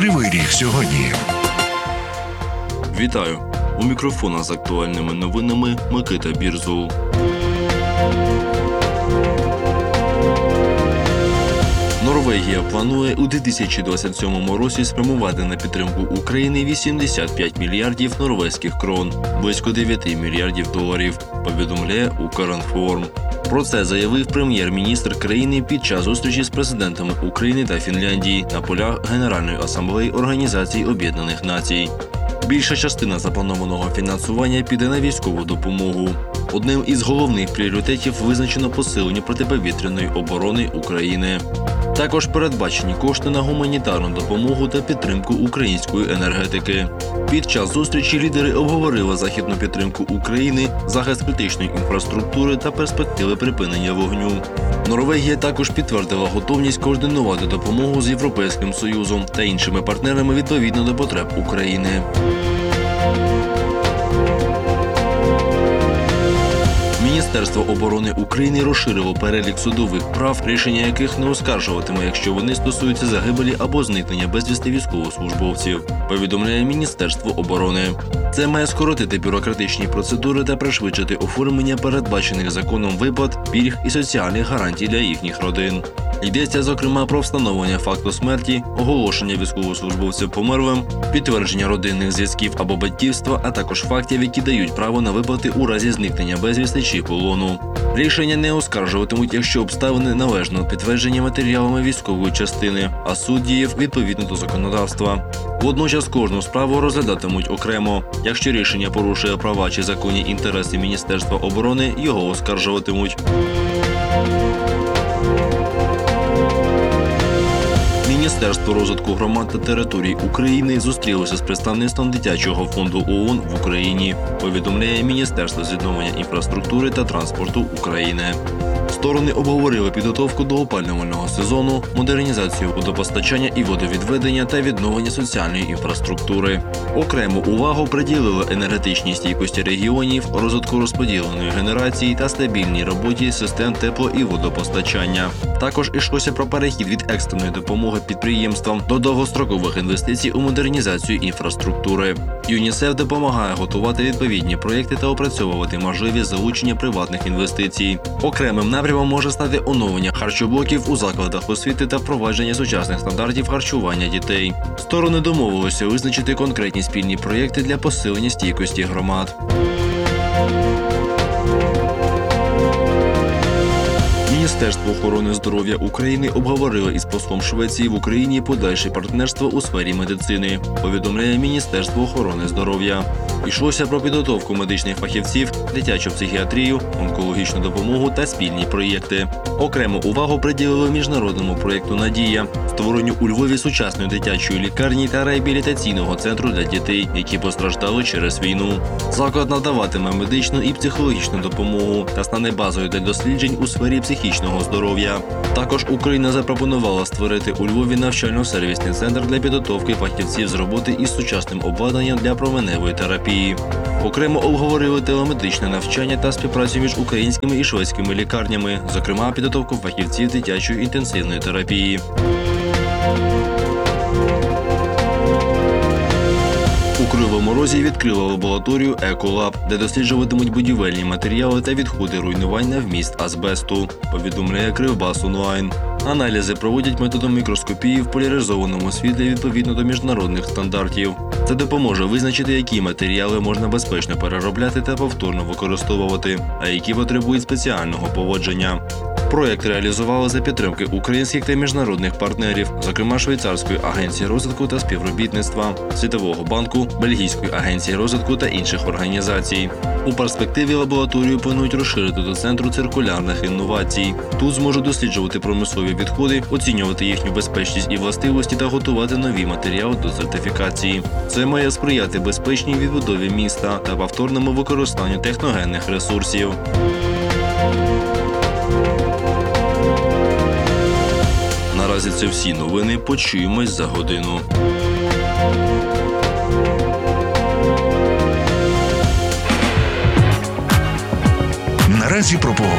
Кривий Ріг сьогодні. Вітаю! У мікрофона з актуальними новинами Микита Бірзул. Норвегія планує у 2027 році спрямувати на підтримку України 85 мільярдів норвезьких крон, близько 9 мільярдів доларів, повідомляє Укрінформ. Про це заявив прем'єр-міністр країни під час зустрічі з президентами України та Фінляндії на полях Генеральної асамблеї Організації Об'єднаних Націй. Більша частина запланованого фінансування піде на військову допомогу. Одним із головних пріоритетів визначено посилення протиповітряної оборони України. Також передбачені кошти на гуманітарну допомогу та підтримку української енергетики. Під час зустрічі лідери обговорили західну підтримку України, захист критичної інфраструктури та перспективи припинення вогню. Норвегія також підтвердила готовність координувати допомогу з Європейським Союзом та іншими партнерами відповідно до потреб України. Міністерство оборони України розширило перелік судових прав, рішення яких не оскаржуватиме, якщо вони стосуються загибелі або зникнення безвісти військовослужбовців, повідомляє Міністерство оборони. Це має скоротити бюрократичні процедури та пришвидшити оформлення передбачених законом виплат, пільг і соціальних гарантій для їхніх родин. Йдеться, зокрема, про встановлення факту смерті, оголошення військовослужбовців померлим, підтвердження родинних зв'язків або батьківства, а також фактів, які дають право на виплати у разі зникнення безвісти чи полону. Рішення не оскаржуватимуть, якщо обставини належно підтверджені матеріалами військової частини, а суд діяв відповідно до законодавства. Водночас кожну справу розглядатимуть окремо. Якщо рішення порушує права чи законні інтереси Міністерства оборони, його оскаржуватимуть. Міністерство розвитку громад та територій України зустрілося з представництвом Дитячого фонду ООН в Україні, повідомляє Міністерство з відновлення інфраструктури та транспорту України. Сторони обговорили підготовку до опалювального сезону, модернізацію водопостачання і водовідведення та відновлення соціальної інфраструктури. Окрему увагу приділили енергетичній стійкості регіонів, розвитку розподіленої генерації та стабільній роботі систем тепло- і водопостачання. Також йшлося про перехід від екстреної допомоги підприємствам до довгострокових інвестицій у модернізацію інфраструктури. ЮНІСЕФ допомагає готувати відповідні проєкти та опрацьовувати можливість залучення приватних інвестицій. Окремим напрямом може стати оновлення харчоблоків у закладах освіти та впровадження сучасних стандартів харчування дітей. Сторони домовилися визначити конкретні спільні проєкти для посилення стійкості громад. Міністерство охорони здоров'я України обговорило із послом Швеції в Україні подальше партнерство у сфері медицини, повідомляє Міністерство охорони здоров'я. Йшлося про підготовку медичних фахівців, дитячу психіатрію, онкологічну допомогу та спільні проєкти. Окрему увагу приділили міжнародному проєкту «Надія», створенню у Львові сучасної дитячої лікарні та реабілітаційного центру для дітей, які постраждали через війну. Заклад надаватиме медичну і психологічну допомогу та стане базою для досліджень у сфері психічного здоров'я. Також Україна запропонувала створити у Львові навчально-сервісний центр для підготовки фахівців з роботи із сучасним обладнанням для променевої терапії. Окремо обговорили телемедичне навчання та співпрацю між українськими і шведськими лікарнями, зокрема підготовку фахівців дитячої інтенсивної терапії. У Кривому Розі відкрили лабораторію «Еколаб», де досліджуватимуть будівельні матеріали та відходи руйнувань на вміст азбесту, повідомляє Кривбас онлайн. Аналізи проводять методом мікроскопії в поляризованому світлі відповідно до міжнародних стандартів. Це допоможе визначити, які матеріали можна безпечно переробляти та повторно використовувати, а які потребують спеціального поводження. Проєкт реалізували за підтримки українських та міжнародних партнерів, зокрема Швейцарської агенції розвитку та співробітництва, Світового банку, Бельгійської агенції розвитку та інших організацій. У перспективі лабораторію планують розширити до Центру циркулярних інновацій. Тут зможуть досліджувати промислові відходи, оцінювати їхню безпечність і властивості та готувати нові матеріали до сертифікації. Це має сприяти безпечній відбудові міста та повторному використанню техногенних ресурсів. Наразі це всі новини. Почуємось за годину. Наразі про погоду.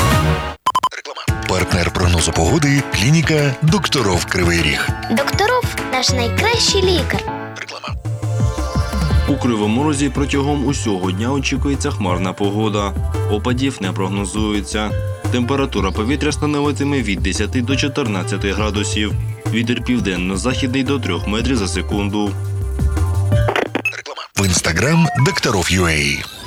Партнер прогнозу погоди – клініка «Докторов Кривий Ріг». Докторов наш найкращий лікар. Реклама. У Кривому Розі протягом усього дня очікується хмарна погода. Опадів не прогнозується. Температура повітря становитиме від 10 до 14 градусів. Вітер південно-західний до 3 метрів за секунду. В інстаграм Докторов.UA.